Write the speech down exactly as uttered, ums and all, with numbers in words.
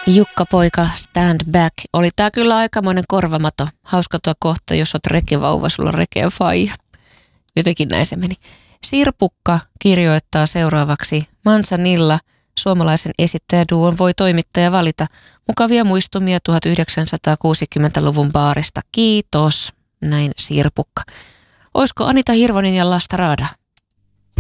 Jukka poika, stand back. Oli tää kyllä aikamoinen korvamato. Hauska tuo kohta, jos oot rekevauva, sulla on rekeä faija. Jotenkin näin se meni. Sirpukka kirjoittaa seuraavaksi. Manzanilla, suomalaisen esittäjäduon, voi toimittaja valita. Mukavia muistumia tuhatyhdeksänsataakuusikymmentäluvun baarista. Kiitos. Näin Sirpukka. Oisko Anita Hirvonen ja Lasta Raada?